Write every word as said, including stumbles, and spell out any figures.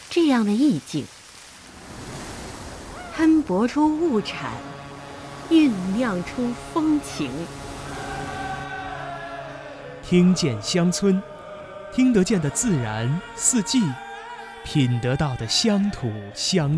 这样的意境，摊薄出物产，酝酿出风情。 听见乡村，听得见的自然四季，品得到的乡土乡